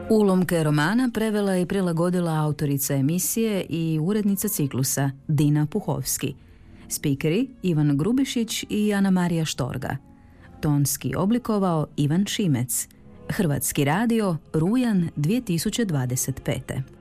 Ulomke romana prevela i prilagodila autorica emisije i urednica ciklusa Dina Puhovski. Spikeri Ivan Grubišić i Ana Marija Štorga. Tonski oblikovao Ivan Šimec. Hrvatski radio, rujan 2025.